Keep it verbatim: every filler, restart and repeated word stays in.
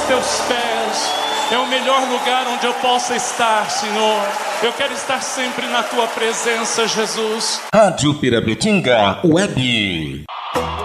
teus pés. É o melhor lugar onde eu possa estar, Senhor. Eu quero estar sempre na tua presença, Jesus. Rádio Pirabetinga Web.